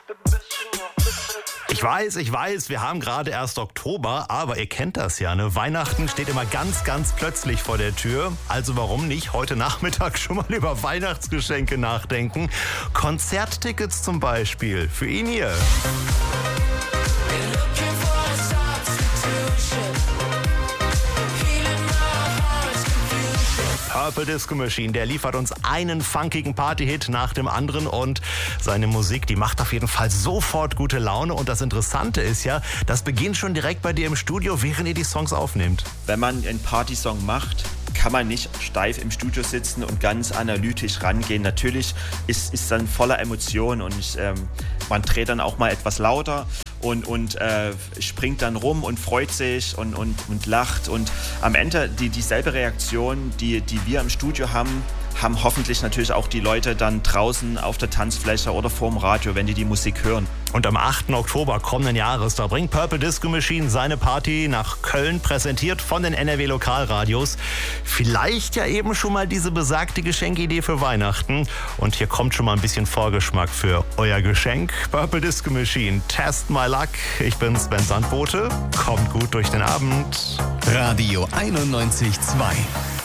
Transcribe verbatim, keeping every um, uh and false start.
Ich weiß, ich weiß, wir haben gerade erst Oktober, aber ihr kennt das ja, ne? Weihnachten steht immer ganz, ganz plötzlich vor der Tür. Also warum nicht heute Nachmittag schon mal über Weihnachtsgeschenke nachdenken? Konzerttickets zum Beispiel, für ihn hier. Purple Disco Machine, der liefert uns einen funkigen Partyhit nach dem anderen und seine Musik, die macht auf jeden Fall sofort gute Laune. Und das Interessante ist ja, das beginnt schon direkt bei dir im Studio, während ihr die Songs aufnehmt. Wenn man einen Partysong macht, kann man nicht steif im Studio sitzen und ganz analytisch rangehen. Natürlich ist es dann voller Emotionen und ich, ähm, man dreht dann auch mal etwas lauter. und, und äh, springt dann rum und freut sich und, und, und lacht. Und am Ende die, dieselbe Reaktion, die, die wir im Studio haben, haben hoffentlich natürlich auch die Leute dann draußen auf der Tanzfläche oder vorm Radio, wenn die die Musik hören. Und am achten Oktober kommenden Jahres, da bringt Purple Disco Machine seine Party nach Köln, präsentiert von den N R W Lokalradios. Vielleicht ja eben schon mal diese besagte Geschenkidee für Weihnachten. Und hier kommt schon mal ein bisschen Vorgeschmack für euer Geschenk. Purple Disco Machine, Test My Luck. Ich bin Sven Sandbote. Kommt gut durch den Abend. Radio einundneunzig Komma zwei